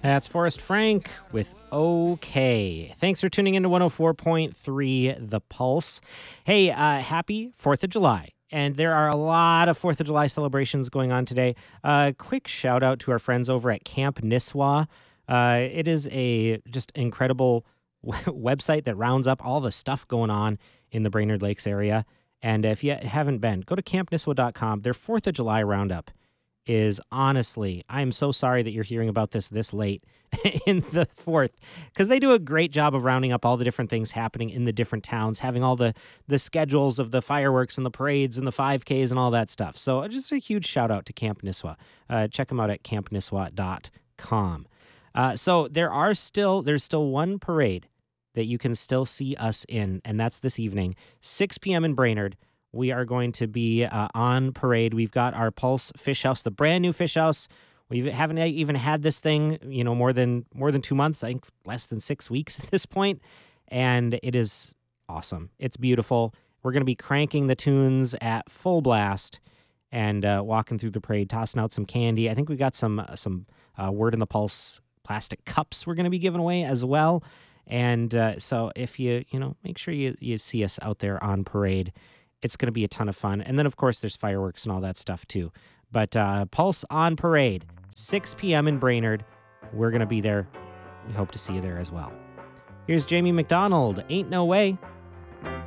That's Forrest Frank with OK. Thanks for tuning into 104.3 The Pulse. Hey, happy 4th of July. And there are a lot of 4th of July celebrations going on today. Quick shout out to our friends over at Camp Nisswa. It is a just incredible website that rounds up all the stuff going on in the Brainerd Lakes area. And if you haven't been, go to campnisswa.com. Their 4th of July roundup is honestly, I'm so sorry that you're hearing about this late in the 4th, because they do a great job of rounding up all the different things happening in the different towns, having all the schedules of the fireworks and the parades and the 5Ks and all that stuff. So just a huge shout out to Camp Nisswa. Check them out at campnisswa.com. So there's still one parade that you can still see us in, and that's this evening, 6 p.m. in Brainerd. We are going to be on parade. We've got our Pulse Fish House, the brand new fish house. We haven't even had this thing, more than 2 months. I think less than 6 weeks at this point, and it is awesome. It's beautiful. We're going to be cranking the tunes at full blast and walking through the parade, tossing out some candy. I think we got some Word in the Pulse plastic cups we're going to be giving away as well. And so if you make sure you see us out there on parade. It's going to be a ton of fun. And then, of course, there's fireworks and all that stuff, too. But Pulse on Parade, 6 p.m. in Brainerd. We're going to be there. We hope to see you there as well. Here's Jamie McDonald, Ain't No Way.